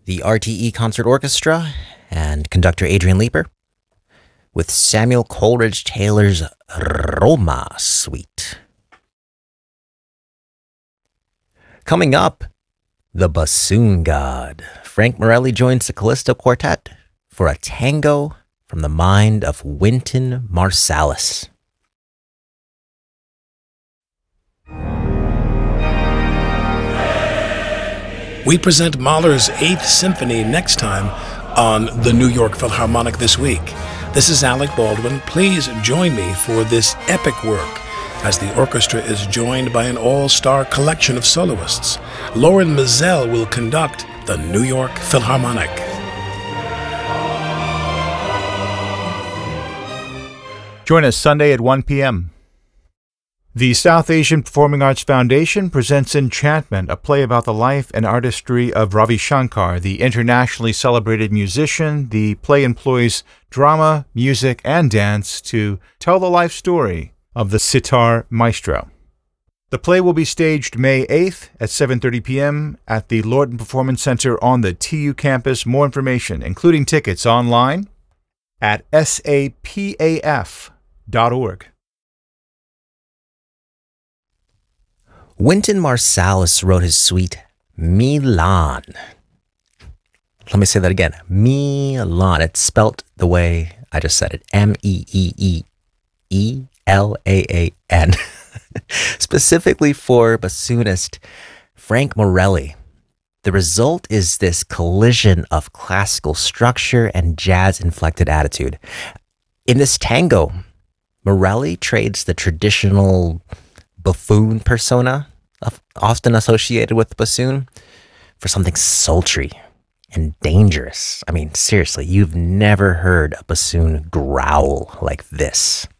the RTE Concert Orchestra and conductor Adrian Leeper with Samuel Coleridge Taylor's Roma Suite. Coming up, the Bassoon God. Frank Morelli joins the Callisto Quartet for a tango from the mind of Wynton Marsalis. We present Mahler's 8th Symphony next time on the New York Philharmonic this week. This is Alec Baldwin. Please join me for this epic work as the orchestra is joined by an all-star collection of soloists. Lauren Mizell will conduct the New York Philharmonic. Join us Sunday at 1 p.m. The South Asian Performing Arts Foundation presents Enchantment, a play about the life and artistry of Ravi Shankar, the internationally celebrated musician. The play employs drama, music, and dance to tell the life story of the sitar maestro. The play will be staged May 8th at 7:30 p.m. at the Lorton Performance Center on the TU campus. More information, including tickets, online at sapaf.org. Wynton Marsalis wrote his suite Milan. Let me say that again. Milan. It's spelt the way I just said it. Meeeeelaan. Specifically for bassoonist Frank Morelli. The result is this collision of classical structure and jazz-inflected attitude. In this tango, Morelli trades the traditional buffoon persona, often associated with the bassoon, for something sultry and dangerous. I mean, seriously, you've never heard a bassoon growl like this.